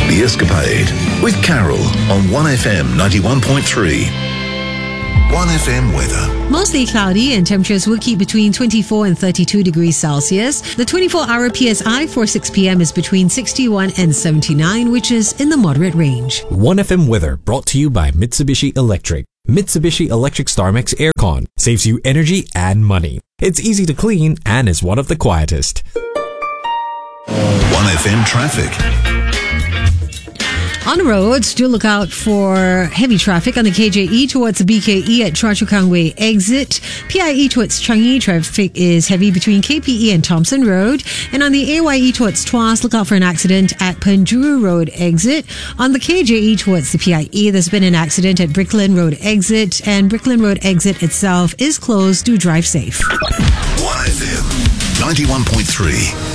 The Escapade with Carol on 1FM 91.3. 1FM weather. Mostly cloudy and temperatures will keep between 24 and 32 degrees Celsius. The 24-hour PSI for 6 p.m. is between 61 and 79, which is in the moderate range. 1FM weather brought to you by Mitsubishi Electric. Mitsubishi Electric StarMax Aircon saves you energy and money. It's easy to clean and is one of the quietest. 1FM traffic. On the roads, do look out for heavy traffic on the KJE towards the BKE at Choa Chu Kang Way exit. PIE towards Changi, traffic is heavy between KPE and Thompson Road. And on the AYE towards Tuas, look out for an accident at Penjuru Road exit. On the KJE towards the PIE, there's been an accident at Brickland Road exit. And Brickland Road exit itself is closed. Do drive safe. 1FM 91.3.